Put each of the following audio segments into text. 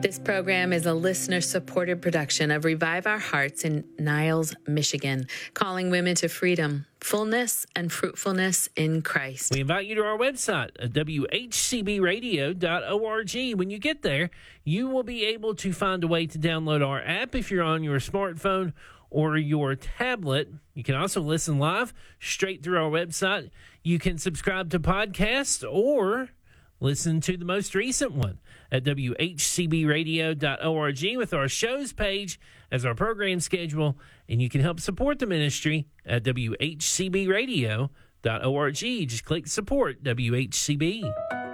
This program is a listener-supported production of Revive Our Hearts in Niles, Michigan, calling women to freedom, fullness, and fruitfulness in Christ. We invite you to our website at whcbradio.org. When you get there, you will be able to find a way to download our app if you're on your smartphone or your tablet. You can also listen live straight through our website. You can subscribe to podcasts or listen to the most recent one at whcbradio.org with our shows page as our program schedule, and you can help support the ministry at whcbradio.org. Just click support WHCB.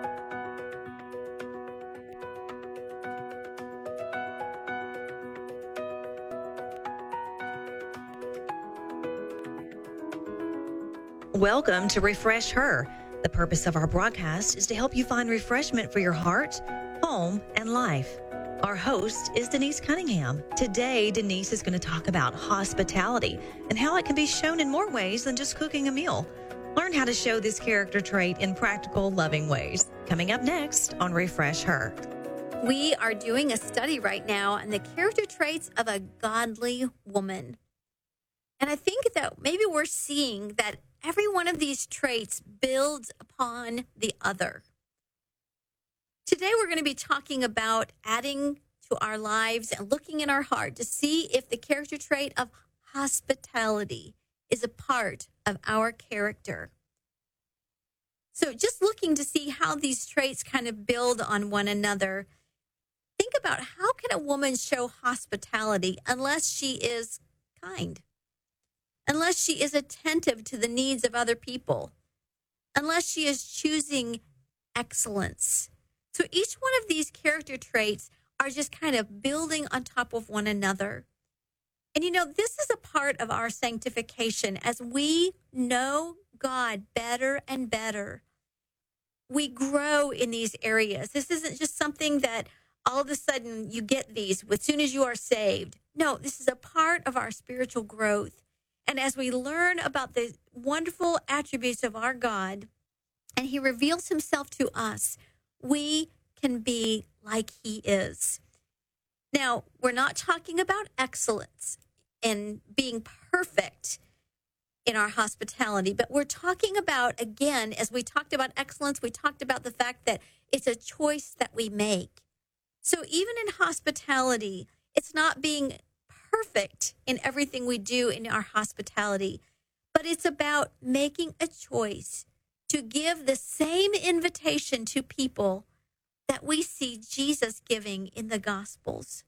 Welcome to Refresh Her. The purpose of our broadcast is to help you find refreshment for your heart, home, and life. Our host is Denise Cunningham. Today, Denise is going to talk about hospitality and how it can be shown in more ways than just cooking a meal. Learn how to show this character trait in practical, loving ways. Coming up next on Refresh Her. We are doing a study right now on the character traits of a godly woman. And I think that maybe we're seeing that every one of these traits builds upon the other. Today, we're going to be talking about adding to our lives and looking in our heart to see if the character trait of hospitality is a part of our character. So just looking to see how these traits kind of build on one another, think about how can a woman show hospitality unless she is kind? Unless she is attentive to the needs of other people, unless she is choosing excellence. So each one of these character traits are just kind of building on top of one another. And you know, this is a part of our sanctification. As we know God better and better, we grow in these areas. This isn't just something that all of a sudden you get these as soon as you are saved. No, this is a part of our spiritual growth. And as we learn about the wonderful attributes of our God, and he reveals himself to us, we can be like he is. Now, we're not talking about excellence and being perfect in our hospitality, but we're talking about, again, as we talked about excellence, we talked about the fact that it's a choice that we make. So even in hospitality, it's not being perfect in everything we do in our hospitality, but it's about making a choice to give the same invitation to people that we see Jesus giving in the Gospels.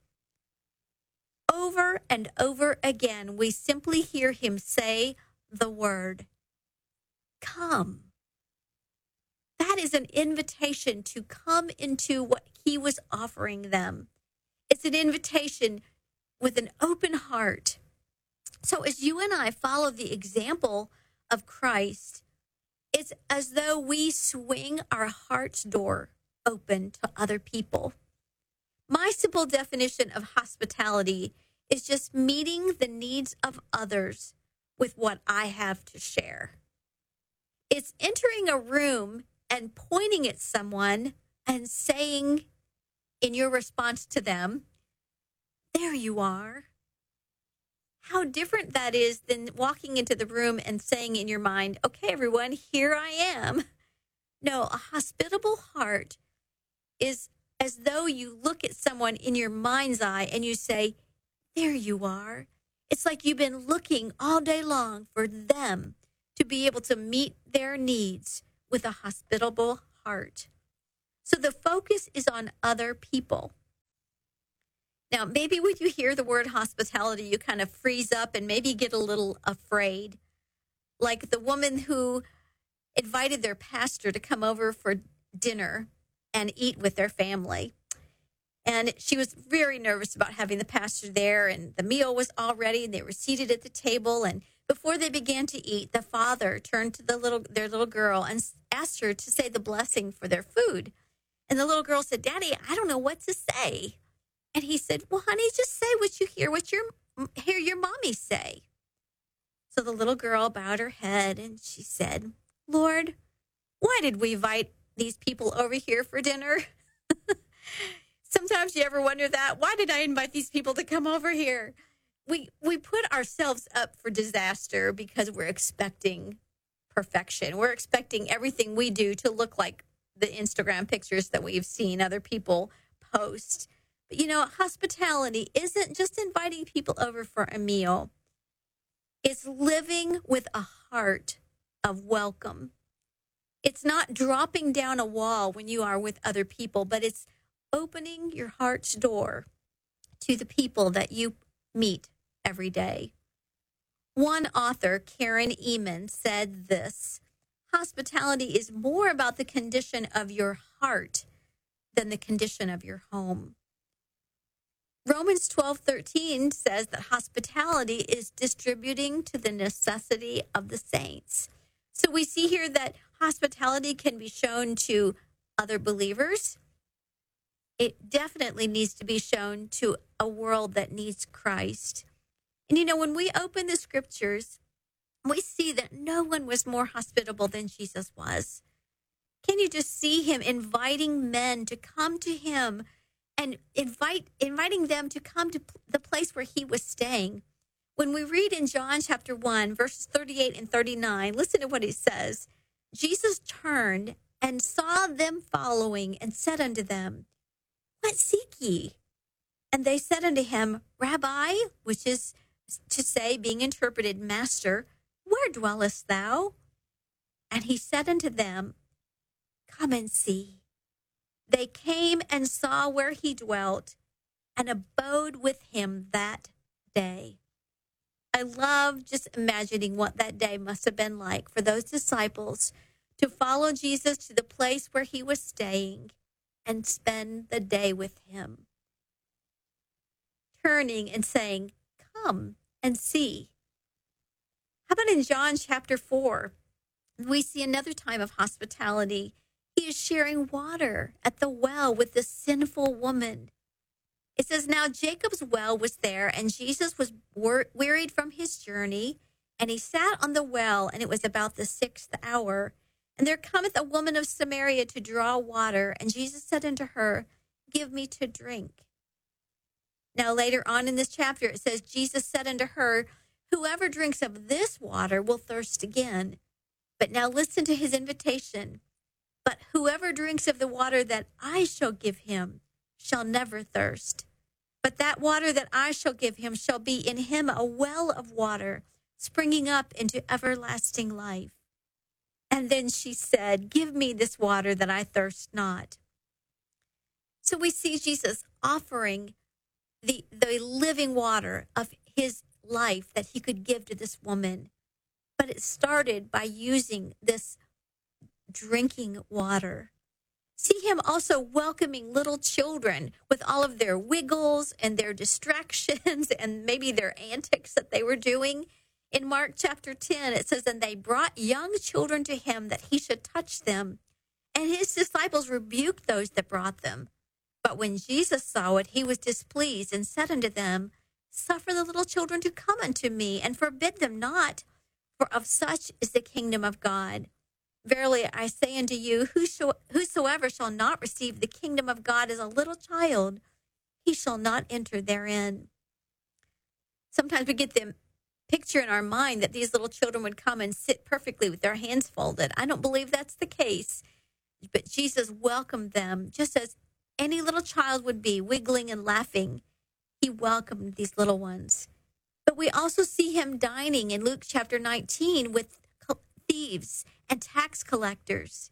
Over and over again, we simply hear him say the word, come. That is an invitation to come into what he was offering them. It's an invitation with an open heart. So as you and I follow the example of Christ, it's as though we swing our heart's door open to other people. My simple definition of hospitality is just meeting the needs of others with what I have to share. It's entering a room and pointing at someone and saying in your response to them, there you are. How different that is than walking into the room and saying in your mind, okay, everyone, here I am. No, a hospitable heart is as though you look at someone in your mind's eye and you say, there you are. It's like you've been looking all day long for them to be able to meet their needs with a hospitable heart. So the focus is on other people. Now, maybe when you hear the word hospitality, you kind of freeze up and maybe get a little afraid. Like the woman who invited their pastor to come over for dinner and eat with their family. And she was very nervous about having the pastor there, and the meal was all ready, and they were seated at the table. And before they began to eat, the father turned to their little girl and asked her to say the blessing for their food. And the little girl said, Daddy, I don't know what to say. And he said, well, honey, just say what you hear your mommy say. So the little girl bowed her head and she said, Lord, why did we invite these people over here for dinner? Sometimes you ever wonder that, why did I invite these people to come over here? We put ourselves up for disaster because we're expecting perfection. We're expecting everything we do to look like the Instagram pictures that we've seen other people post. But hospitality isn't just inviting people over for a meal. It's living with a heart of welcome. It's not dropping down a wall when you are with other people, but it's opening your heart's door to the people that you meet every day. One author, Karen Eman, said this: hospitality is more about the condition of your heart than the condition of your home. Romans 12:13 says that hospitality is distributing to the necessity of the saints. So we see here that hospitality can be shown to other believers. It definitely needs to be shown to a world that needs Christ. And when we open the scriptures, we see that no one was more hospitable than Jesus was. Can you just see him inviting men to come to him and inviting them to come to the place where he was staying? When we read in John chapter 1, verses 38 and 39, listen to what he says. Jesus turned and saw them following and said unto them, what seek ye? And they said unto him, Rabbi, which is to say, being interpreted, Master, where dwellest thou? And he said unto them, come and see. They came and saw where he dwelt and abode with him that day. I love just imagining what that day must have been like for those disciples to follow Jesus to the place where he was staying and spend the day with him. Turning and saying, come and see. How about in John chapter 4? We see another time of hospitality. He is sharing water at the well with the sinful woman. It says, now Jacob's well was there, and Jesus was wearied from his journey, and he sat on the well, and it was about the 6th hour. And there cometh a woman of Samaria to draw water, and Jesus said unto her, give me to drink. Now later on in this chapter, it says, Jesus said unto her, whoever drinks of this water will thirst again. But now listen to his invitation. But whoever drinks of the water that I shall give him shall never thirst. But that water that I shall give him shall be in him a well of water, springing up into everlasting life. And then she said, give me this water that I thirst not. So we see Jesus offering the living water of his life that he could give to this woman. But it started by using this drinking water. See him also welcoming little children with all of their wiggles and their distractions and maybe their antics that they were doing. In Mark chapter 10, it says, and they brought young children to him that he should touch them. And his disciples rebuked those that brought them. But when Jesus saw it, he was displeased and said unto them, suffer the little children to come unto me, and forbid them not, for of such is the kingdom of God. Verily I say unto you, whosoever shall not receive the kingdom of God as a little child, he shall not enter therein. Sometimes we get the picture in our mind that these little children would come and sit perfectly with their hands folded. I don't believe that's the case. But Jesus welcomed them just as any little child would be, wiggling and laughing. He welcomed these little ones. But we also see him dining in Luke chapter 19 with thieves and tax collectors.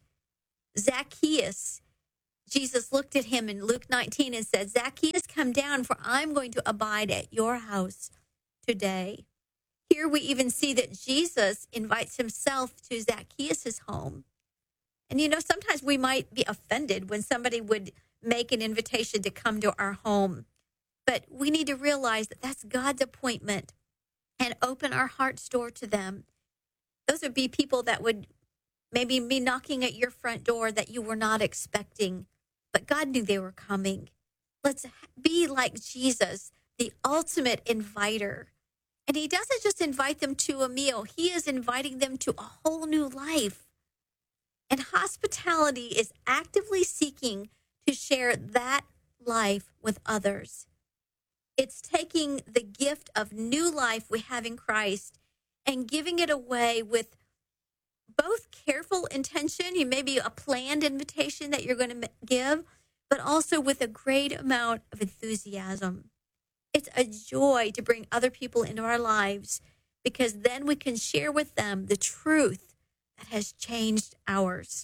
Zacchaeus, Jesus looked at him in Luke 19 and said, Zacchaeus, come down, for I'm going to abide at your house today. Here we even see that Jesus invites himself to Zacchaeus' home. And sometimes we might be offended when somebody would make an invitation to come to our home. But we need to realize that that's God's appointment and open our heart's door to them. Those would be people that would maybe be knocking at your front door that you were not expecting, but God knew they were coming. Let's be like Jesus, the ultimate inviter. And he doesn't just invite them to a meal. He is inviting them to a whole new life. And hospitality is actively seeking to share that life with others. It's taking the gift of new life we have in Christ and giving it away with both careful intention, you maybe a planned invitation that you're going to give, but also with a great amount of enthusiasm. It's a joy to bring other people into our lives because then we can share with them the truth that has changed ours.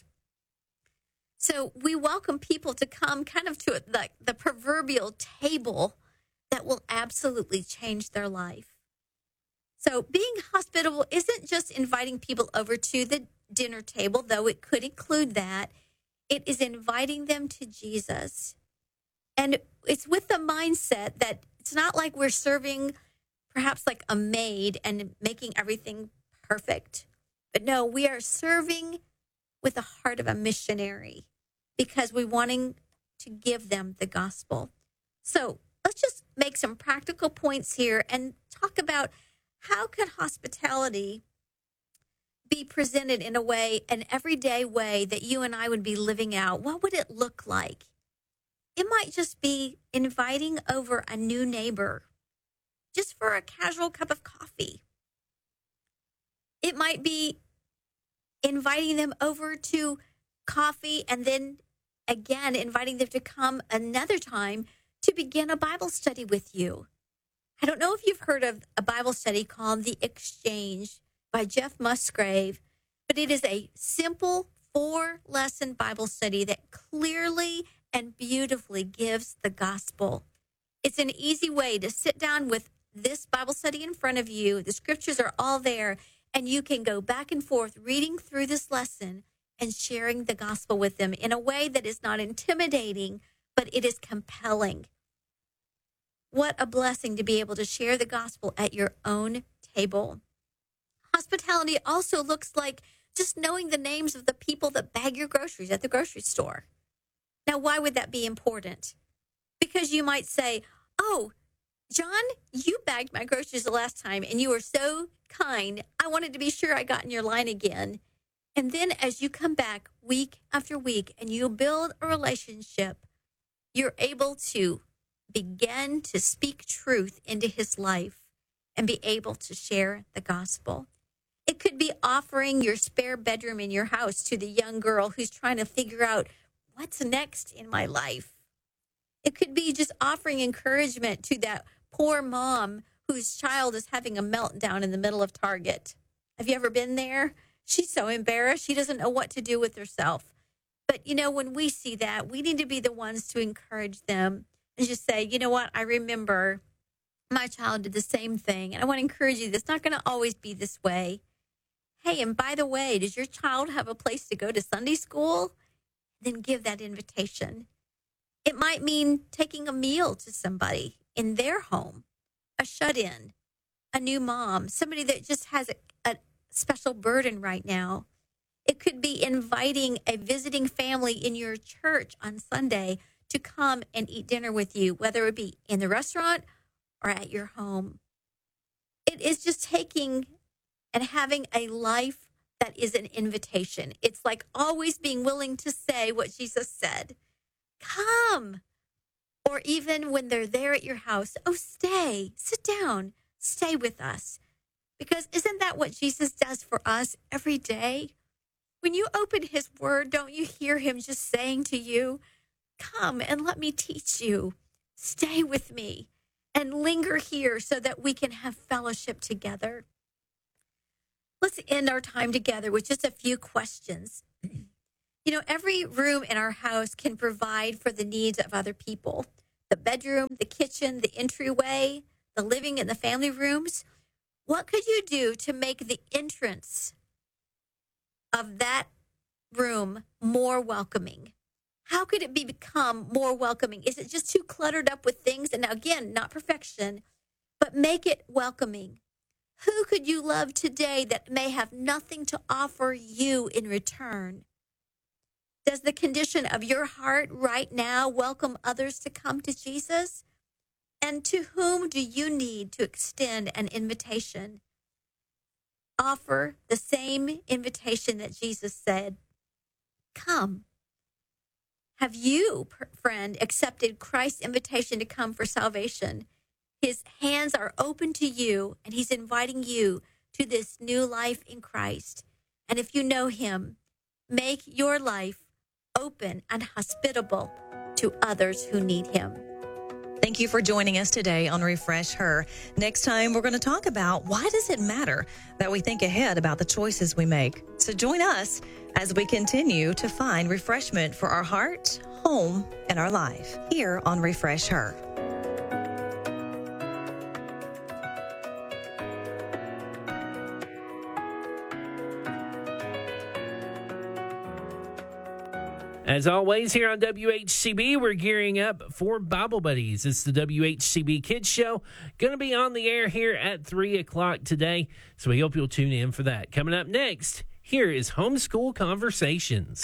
So we welcome people to come kind of to the proverbial table that will absolutely change their life. So being hospitable isn't just inviting people over to the dinner table, though it could include that. It is inviting them to Jesus. And it's with the mindset that it's not like we're serving perhaps like a maid and making everything perfect. But no, we are serving with the heart of a missionary because we're wanting to give them the gospel. So let's just make some practical points here and talk about how can hospitality be presented in a way, an everyday way that you and I would be living out? What would it look like? It might just be inviting over a new neighbor just for a casual cup of coffee. It might be inviting them over to coffee and then again inviting them to come another time to begin a Bible study with you. I don't know if you've heard of a Bible study called The Exchange by Jeff Musgrave, but it is a simple 4-lesson Bible study that clearly and beautifully gives the gospel. It's an easy way to sit down with this Bible study in front of you. The scriptures are all there, and you can go back and forth reading through this lesson and sharing the gospel with them in a way that is not intimidating, but it is compelling. What a blessing to be able to share the gospel at your own table. Hospitality also looks like just knowing the names of the people that bag your groceries at the grocery store. Now, why would that be important? Because you might say, oh, John, you bagged my groceries the last time and you were so kind. I wanted to be sure I got in your line again. And then as you come back week after week and you build a relationship, you're able to begin to speak truth into his life and be able to share the gospel. It could be offering your spare bedroom in your house to the young girl who's trying to figure out what's next in my life. It could be just offering encouragement to that poor mom whose child is having a meltdown in the middle of Target. Have you ever been there? She's so embarrassed. She doesn't know what to do with herself. But, when we see that, we need to be the ones to encourage them and just say, you know what? I remember my child did the same thing. And I want to encourage you. It's not going to always be this way. Hey, and by the way, does your child have a place to go to Sunday school? Then give that invitation. It might mean taking a meal to somebody in their home, a shut-in, a new mom, somebody that just has a special burden right now. It could be inviting a visiting family in your church on Sunday to come and eat dinner with you, whether it be in the restaurant or at your home. It is just taking and having a life that is an invitation. It's like always being willing to say what Jesus said. Come. Or even when they're there at your house, oh, stay, sit down, stay with us. Because isn't that what Jesus does for us every day? When you open his word, don't you hear him just saying to you, come and let me teach you. Stay with me and linger here so that we can have fellowship together. Let's end our time together with just a few questions. Every room in our house can provide for the needs of other people. The bedroom, the kitchen, the entryway, the living and the family rooms. What could you do to make the entrance of that room more welcoming? How could it become more welcoming? Is it just too cluttered up with things? And now, again, not perfection, but make it welcoming. Who could you love today that may have nothing to offer you in return? Does the condition of your heart right now welcome others to come to Jesus? And to whom do you need to extend an invitation? Offer the same invitation that Jesus said, come. Have you, friend, accepted Christ's invitation to come for salvation? His hands are open to you, and he's inviting you to this new life in Christ. And if you know him, make your life open and hospitable to others who need him. Thank you for joining us today on Refresh Her. Next time, we're going to talk about why does it matter that we think ahead about the choices we make. So join us as we continue to find refreshment for our heart, home, and our life here on Refresh Her. As always, here on WHCB, we're gearing up for Bible Buddies. It's the WHCB Kids Show. Going to be on the air here at 3 o'clock today, so we hope you'll tune in for that. Coming up next, here is Homeschool Conversations.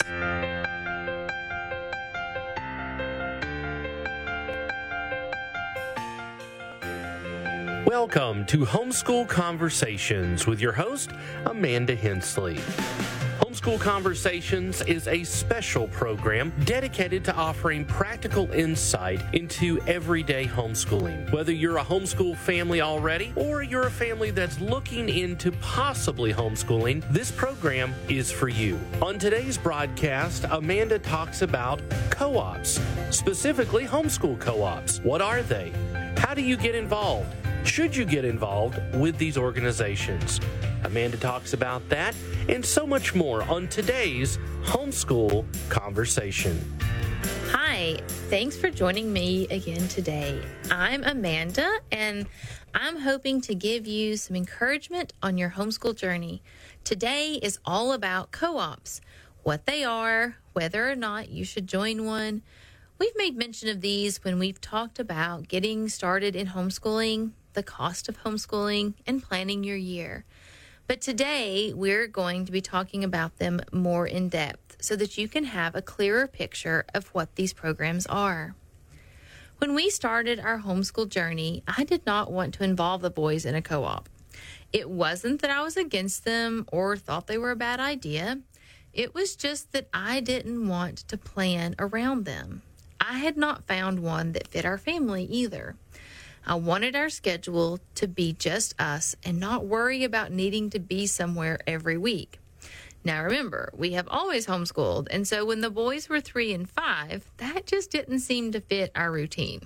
Welcome to Homeschool Conversations with your host, Amanda Hensley. Homeschool Conversations is a special program dedicated to offering practical insight into everyday homeschooling. Whether you're a homeschool family already or you're a family that's looking into possibly homeschooling, this program is for you. On today's broadcast, Amanda talks about co-ops, specifically homeschool co-ops. What are they? How do you get involved? Should you get involved with these organizations? Amanda talks about that and so much more on today's Homeschool Conversation. Hi, thanks for joining me again today. I'm Amanda, and I'm hoping to give you some encouragement on your homeschool journey. Today is all about co-ops, what they are, whether or not you should join one. We've made mention of these when we've talked about getting started in homeschooling, the cost of homeschooling, and planning your year. But today, we're going to be talking about them more in depth so that you can have a clearer picture of what these programs are. When we started our homeschool journey, I did not want to involve the boys in a co-op. It wasn't that I was against them or thought they were a bad idea. It was just that I didn't want to plan around them. I had not found one that fit our family either. I wanted our schedule to be just us and not worry about needing to be somewhere every week. Now remember, we have always homeschooled, and so when the boys were 3 and 5, that just didn't seem to fit our routine.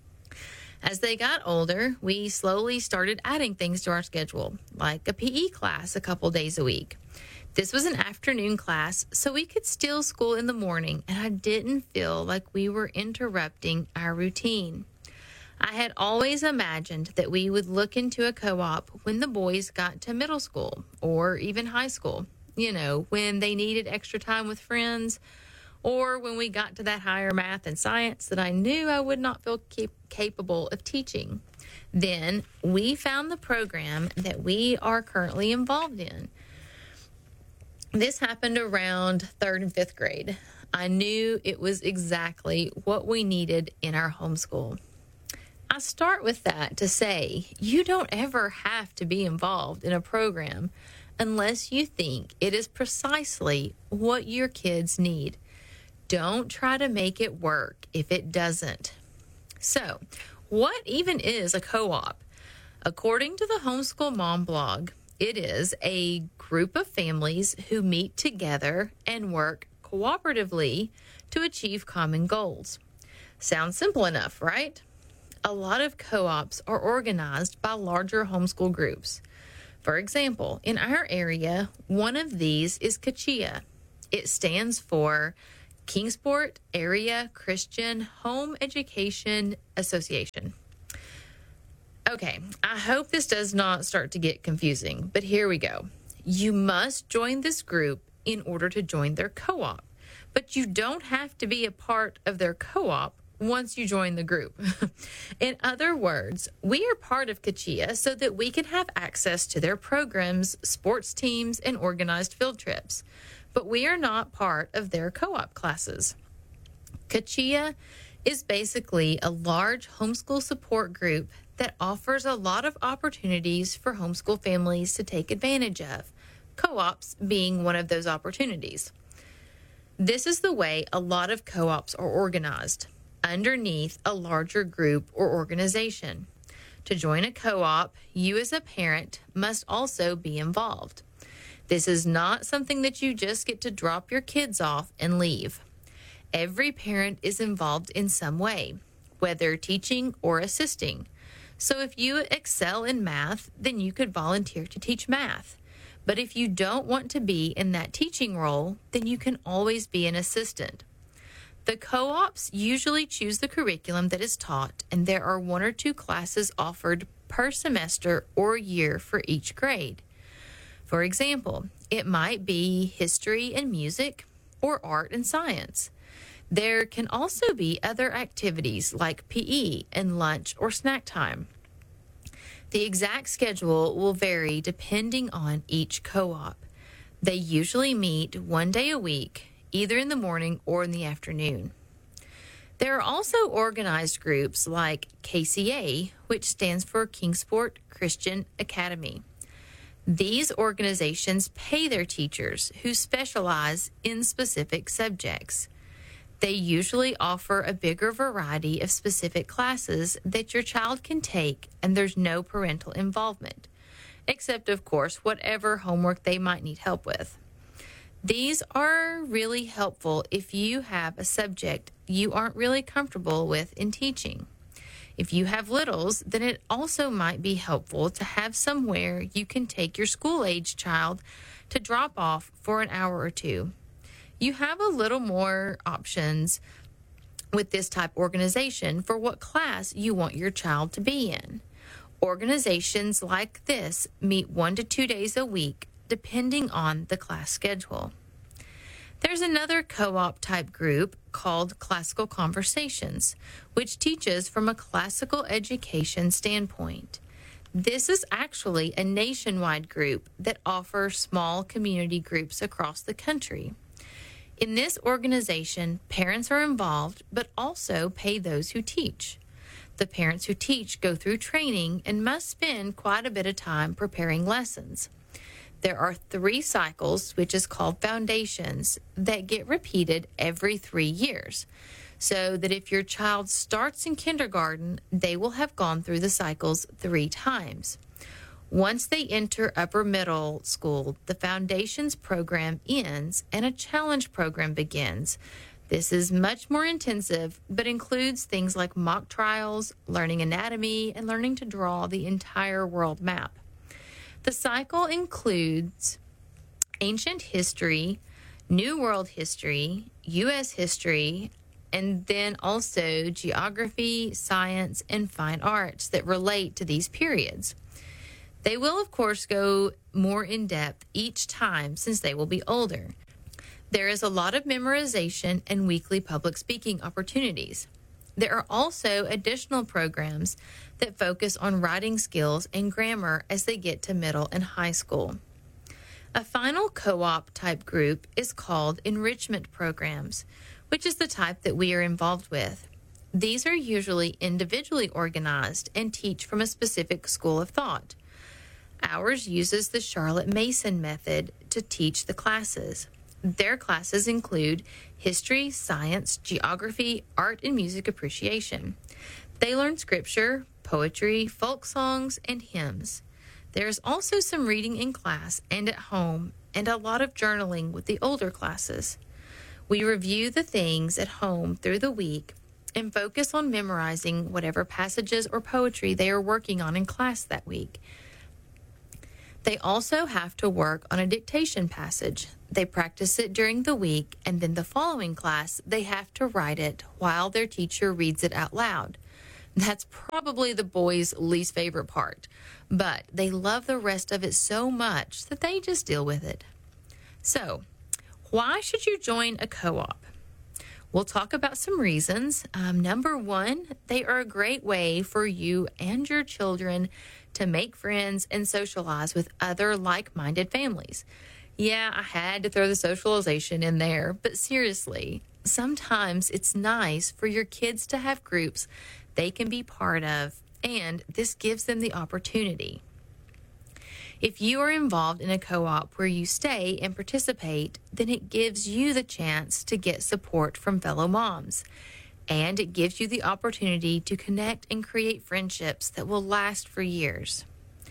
As they got older, we slowly started adding things to our schedule, like a PE class a couple days a week. This was an afternoon class, so we could still school in the morning, and I didn't feel like we were interrupting our routine. I had always imagined that we would look into a co-op when the boys got to middle school or even high school, when they needed extra time with friends, or when we got to that higher math and science that I knew I would not feel capable of teaching. Then we found the program that we are currently involved in. This happened around 3rd and 5th grade. I knew it was exactly what we needed in our homeschool. I start with that to say you don't ever have to be involved in a program unless you think it is precisely what your kids need. Don't try to make it work if it doesn't. So, what even is a co-op? According to the Homeschool Mom blog, it is a group of families who meet together and work cooperatively to achieve common goals. Sounds simple enough, right? A lot of co-ops are organized by larger homeschool groups. For example, in our area, one of these is KACHIA. It stands for Kingsport Area Christian Home Education Association. Okay, I hope this does not start to get confusing, but here we go. You must join this group in order to join their co-op, but you don't have to be a part of their co-op once you join the group. In other words, we are part of KACHIA so that we can have access to their programs, sports teams, and organized field trips. But we are not part of their co-op classes. KACHIA is basically a large homeschool support group that offers a lot of opportunities for homeschool families to take advantage of, co-ops being one of those opportunities. This is the way a lot of co-ops are organized, underneath a larger group or organization. To join a co-op, you as a parent must also be involved. This is not something that you just get to drop your kids off and leave. Every parent is involved in some way, whether teaching or assisting. So if you excel in math, then you could volunteer to teach math. But if you don't want to be in that teaching role, then you can always be an assistant. The co-ops usually choose the curriculum that is taught, and there are 1 or 2 classes offered per semester or year for each grade. For example, it might be history and music or art and science. There can also be other activities like PE and lunch or snack time. The exact schedule will vary depending on each co-op. They usually meet 1 day a week, either in the morning or in the afternoon. There are also organized groups like KCA, which stands for Kingsport Christian Academy. These organizations pay their teachers who specialize in specific subjects. They usually offer a bigger variety of specific classes that your child can take, and there's no parental involvement, except, of course, whatever homework they might need help with. These are really helpful if you have a subject you aren't really comfortable with in teaching. If you have littles, then it also might be helpful to have somewhere you can take your school-age child to drop off for an hour or 2. You have a little more options with this type of organization for what class you want your child to be in. Organizations like this meet 1 to 2 days a week, depending on the class schedule. There's another co-op type group called Classical Conversations, which teaches from a classical education standpoint. This is actually a nationwide group that offers small community groups across the country. In this organization, parents are involved, but also pay those who teach. The parents who teach go through training and must spend quite a bit of time preparing lessons. There are 3 cycles, which is called foundations, that get repeated every 3 years, so that if your child starts in kindergarten, they will have gone through the cycles 3 times. Once they enter upper middle school, the foundations program ends and a challenge program begins. This is much more intensive, but includes things like mock trials, learning anatomy, and learning to draw the entire world map. The cycle includes ancient history, New World history, U.S. history, and then also geography, science, and fine arts that relate to these periods. They will, of course, go more in depth each time since they will be older. There is a lot of memorization and weekly public speaking opportunities. There are also additional programs that focus on writing skills and grammar as they get to middle and high school. A final co-op type group is called enrichment programs, which is the type that we are involved with. These are usually individually organized and teach from a specific school of thought. Ours uses the Charlotte Mason method to teach the classes. Their classes include history, science, geography, art, and music appreciation. They learn scripture, poetry, folk songs, and hymns. There's also some reading in class and at home, and a lot of journaling with the older classes. We review the things at home through the week and focus on memorizing whatever passages or poetry they are working on in class that week. They also have to work on a dictation passage. They practice it during the week, and then the following class, they have to write it while their teacher reads it out loud. That's probably the boys' least favorite part, but they love the rest of it so much that they just deal with it. So, why should you join a co-op? We'll talk about some reasons. Number 1, they are a great way for you and your children to make friends and socialize with other like-minded families. Yeah, I had to throw the socialization in there, but seriously, sometimes it's nice for your kids to have groups they can be part of, and this gives them the opportunity. If you are involved in a co-op where you stay and participate, then it gives you the chance to get support from fellow moms. And it gives you the opportunity to connect and create friendships that will last for years.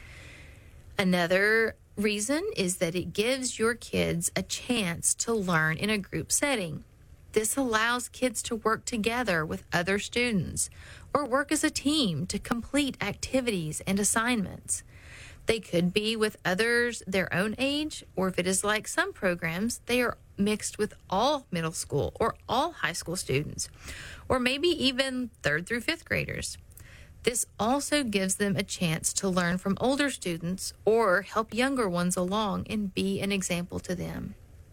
Another reason is that it gives your kids a chance to learn in a group setting. This allows kids to work together with other students or work as a team to complete activities and assignments. They could be with others their own age, or if it is like some programs, they are mixed with all middle school or all high school students, or maybe even 3rd through 5th graders. This also gives them a chance to learn from older students or help younger ones along and be an example to them.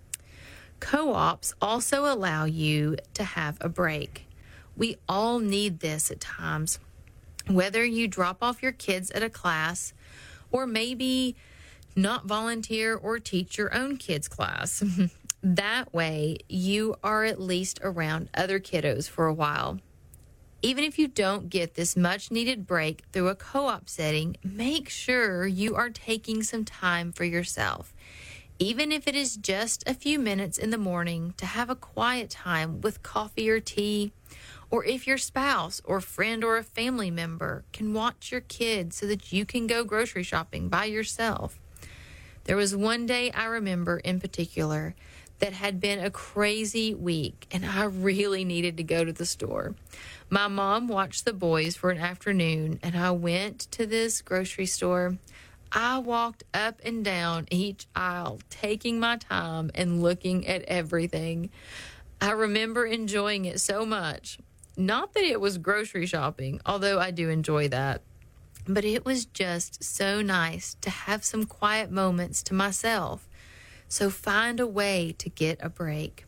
Co-ops also allow you to have a break. We all need this at times. Whether you drop off your kids at a class or maybe not volunteer or teach your own kids' class. That way, you are at least around other kiddos for a while. Even if you don't get this much-needed break through a co-op setting, make sure you are taking some time for yourself. Even if it is just a few minutes in the morning to have a quiet time with coffee or tea, or if your spouse or friend or a family member can watch your kids so that you can go grocery shopping by yourself. There was one day I remember in particular that had been a crazy week, and I really needed to go to the store. My mom watched the boys for an afternoon, and I went to this grocery store. I walked up and down each aisle, taking my time and looking at everything. I remember enjoying it so much. Not that it was grocery shopping, although I do enjoy that, but it was just so nice to have some quiet moments to myself. So find a way to get a break.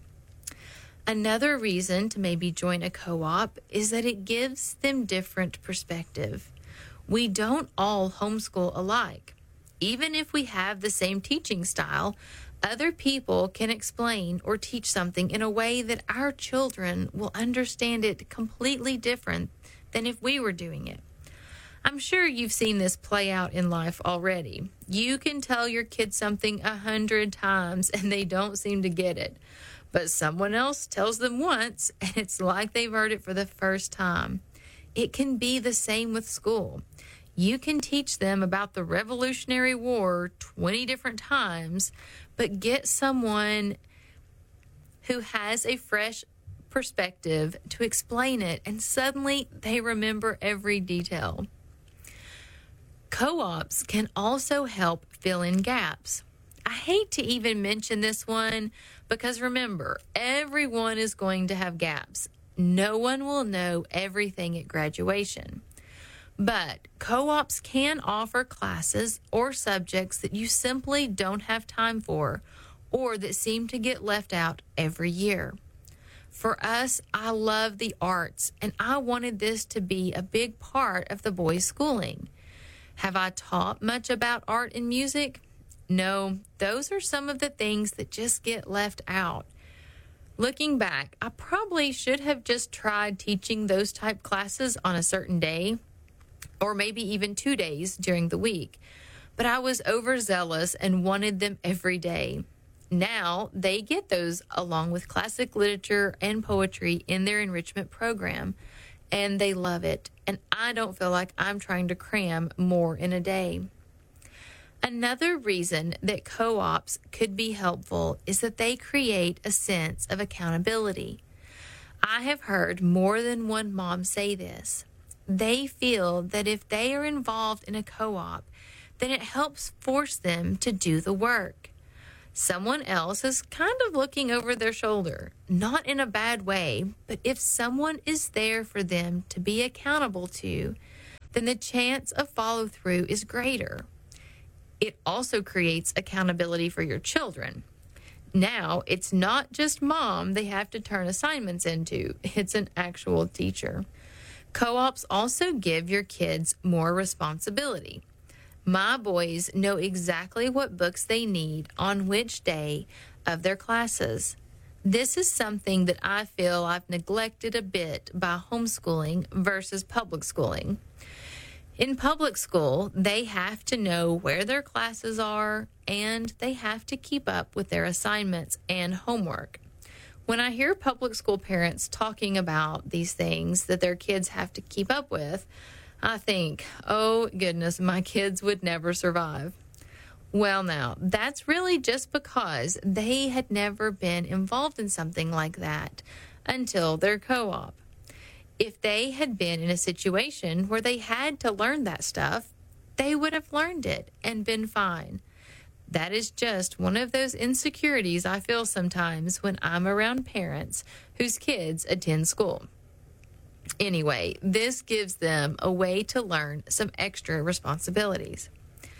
Another reason to maybe join a co-op is that it gives them different perspective. We don't all homeschool alike. Even if we have the same teaching style, other people can explain or teach something in a way that our children will understand it completely different than if we were doing it. I'm sure you've seen this play out in life already. You can tell your kids something 100 times and they don't seem to get it. But someone else tells them once and it's like they've heard it for the first time. It can be the same with school. You can teach them about the Revolutionary War 20 different times, but get someone who has a fresh perspective to explain it, and suddenly they remember every detail. Co-ops can also help fill in gaps. I hate to even mention this one because remember, everyone is going to have gaps. No one will know everything at graduation. But co-ops can offer classes or subjects that you simply don't have time for or that seem to get left out every year. For us, I love the arts, and I wanted this to be a big part of the boys' schooling. Have I taught much about art and music? No, those are some of the things that just get left out. Looking back, I probably should have just tried teaching those type classes on a certain day, or maybe even 2 days during the week. But I was overzealous and wanted them every day. Now they get those along with classic literature and poetry in their enrichment program, and they love it. And I don't feel like I'm trying to cram more in a day. Another reason that co-ops could be helpful is that they create a sense of accountability. I have heard more than one mom say this. They feel that if they are involved in a co-op, then it helps force them to do the work. Someone else is kind of looking over their shoulder, not in a bad way, but if someone is there for them to be accountable to, then the chance of follow-through is greater. It also creates accountability for your children. Now, it's not just mom they have to turn assignments into. It's an actual teacher. Co-ops also give your kids more responsibility. My boys know exactly what books they need on which day of their classes. This is something that I feel I've neglected a bit by homeschooling versus public schooling. In public school, they have to know where their classes are and they have to keep up with their assignments and homework. When I hear public school parents talking about these things that their kids have to keep up with, I think, oh goodness, my kids would never survive. Well, now, that's really just because they had never been involved in something like that until their co-op. If they had been in a situation where they had to learn that stuff, they would have learned it and been fine. That is just one of those insecurities I feel sometimes when I'm around parents whose kids attend school. Anyway, this gives them a way to learn some extra responsibilities.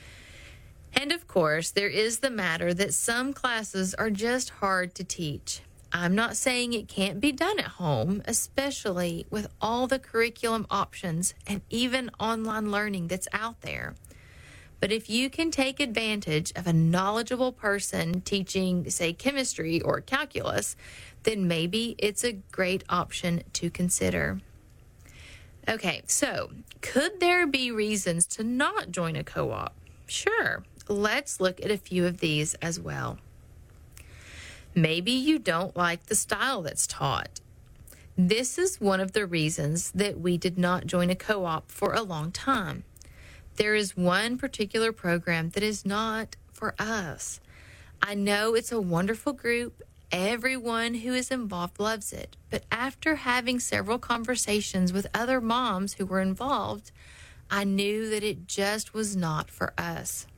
And of course, there is the matter that some classes are just hard to teach. I'm not saying it can't be done at home, especially with all the curriculum options and even online learning that's out there. But if you can take advantage of a knowledgeable person teaching, say, chemistry or calculus, then maybe it's a great option to consider. Okay, so could there be reasons to not join a co-op? Sure, let's look at a few of these as well. Maybe you don't like the style that's taught. This is one of the reasons that we did not join a co-op for a long time. There is one particular program that is not for us. I know it's a wonderful group. Everyone who is involved loves it. But after having several conversations with other moms who were involved, I knew that it just was not for us.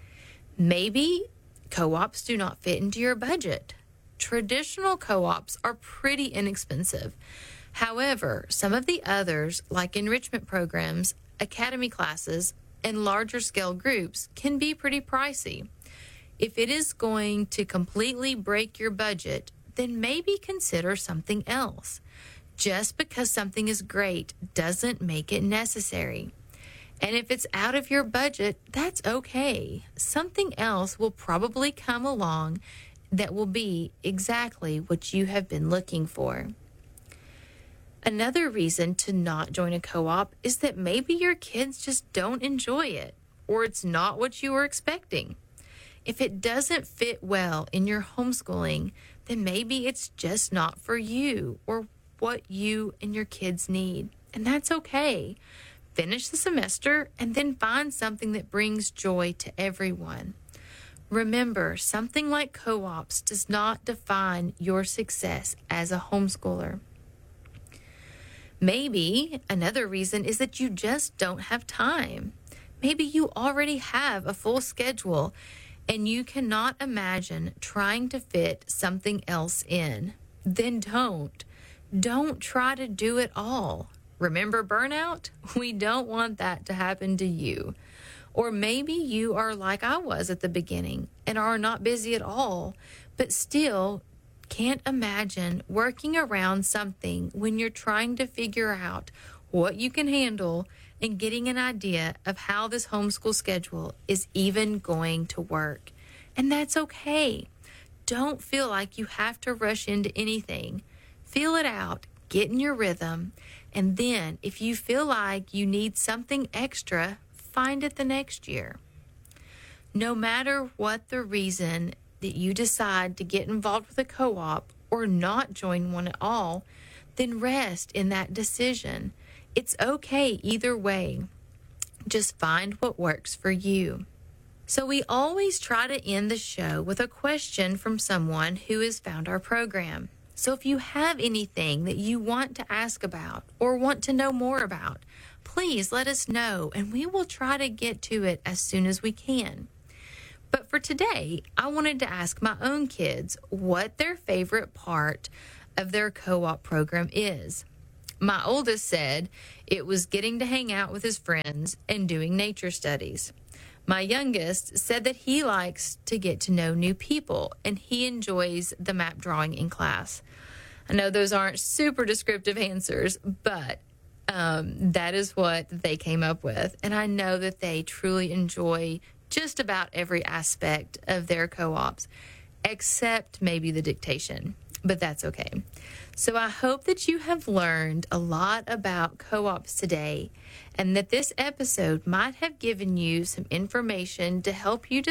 Maybe co-ops do not fit into your budget. Traditional co-ops are pretty inexpensive. However, some of the others, like enrichment programs, academy classes, and larger scale groups, can be pretty pricey. If it is going to completely break your budget, then maybe consider something else. Just because something is great doesn't make it necessary. And if it's out of your budget, that's okay. Something else will probably come along that will be exactly what you have been looking for. Another reason to not join a co-op is that maybe your kids just don't enjoy it, or it's not what you were expecting. If it doesn't fit well in your homeschooling, then maybe it's just not for you or what you and your kids need. And that's okay. Finish the semester and then find something that brings joy to everyone. Remember, something like co-ops does not define your success as a homeschooler. Maybe another reason is that you just don't have time. Maybe you already have a full schedule and you cannot imagine trying to fit something else in. Then don't. Don't try to do it all. Remember burnout? We don't want that to happen to you. Or maybe you are like I was at the beginning and are not busy at all, but still can't imagine working around something when you're trying to figure out what you can handle and getting an idea of how this homeschool schedule is even going to work. And that's okay. Don't feel like you have to rush into anything. Feel it out, get in your rhythm, and then if you feel like you need something extra, find it the next year. No matter what the reason that you decide to get involved with a co-op or not join one at all, then rest in that decision. It's okay either way. Just find what works for you. So we always try to end the show with a question from someone who has found our program. So if you have anything that you want to ask about or want to know more about, please let us know and we will try to get to it as soon as we can. But for today, I wanted to ask my own kids what their favorite part of their co-op program is. My oldest said it was getting to hang out with his friends and doing nature studies. My youngest said that he likes to get to know new people and he enjoys the map drawing in class. I know those aren't super descriptive answers, but that is what they came up with. And I know that they truly enjoy just about every aspect of their co-ops, except maybe the dictation. but that's okay. So I hope that you have learned a lot about co-ops today and that this episode might have given you some information to help you